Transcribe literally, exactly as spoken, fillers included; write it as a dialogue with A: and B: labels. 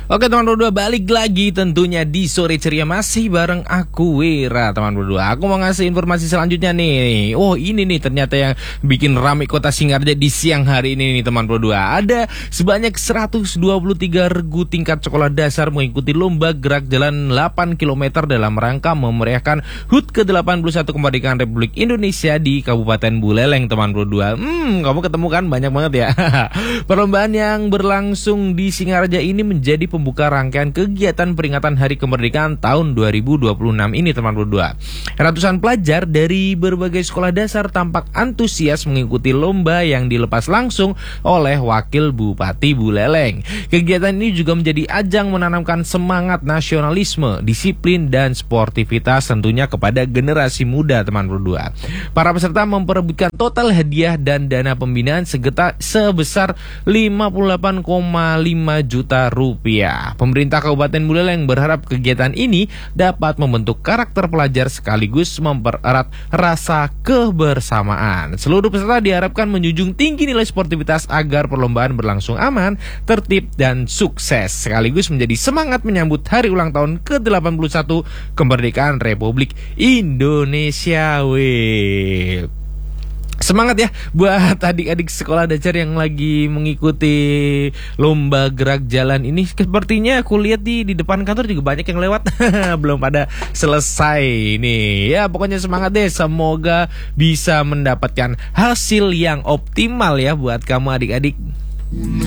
A: Oke teman berdua, balik lagi tentunya di Sore Ceria masih bareng aku Wira. Teman berdua, aku mau ngasih informasi selanjutnya nih. Oh ini nih ternyata yang bikin rame kota Singarja di siang hari ini nih teman berdua. Ada sebanyak seratus dua puluh tiga regu tingkat sekolah dasar mengikuti lomba gerak jalan delapan kilometer dalam rangka memeriahkan H U T ke delapan puluh satu kemerdekaan Republik Indonesia di Kabupaten Buleleng teman berdua. Hmm, kamu ketemu kan banyak banget ya. Perlombaan yang berlangsung di Singarja ini menjadi pembuka rangkaian kegiatan peringatan Hari Kemerdekaan tahun dua ribu dua puluh enam ini teman berdua. Ratusan pelajar dari berbagai sekolah dasar tampak antusias mengikuti lomba yang dilepas langsung oleh Wakil Bupati Buleleng. Kegiatan ini juga menjadi ajang menanamkan semangat nasionalisme, disiplin dan sportivitas tentunya kepada generasi muda teman berdua. Para peserta memperebutkan total hadiah dan dana pembinaan segeta, sebesar lima puluh delapan koma lima juta rupiah. Pemerintah Kabupaten Buleleng berharap kegiatan ini dapat membentuk karakter pelajar sekaligus mempererat rasa kebersamaan. Seluruh peserta diharapkan menjunjung tinggi nilai sportivitas agar perlombaan berlangsung aman, tertib dan sukses, sekaligus menjadi semangat menyambut hari ulang tahun ke delapan puluh satu kemerdekaan Republik Indonesia. Weh. Semangat ya buat adik-adik sekolah dasar yang lagi mengikuti lomba gerak jalan ini. Sepertinya aku lihat di di depan kantor juga banyak yang lewat. Belum pada selesai nih. Ya pokoknya semangat deh. Semoga bisa mendapatkan hasil yang optimal ya buat kamu adik-adik.